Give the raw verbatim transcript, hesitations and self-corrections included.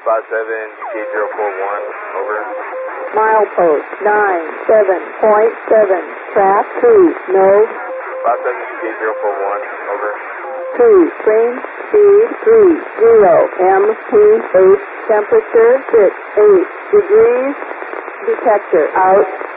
Spot seven, G K zero four one, over. Milepost nine seven point seven, track two, no. Spot seven, G K zero four one, over. two, train speed three zero, M P eight, temperature six eight degrees, detector out.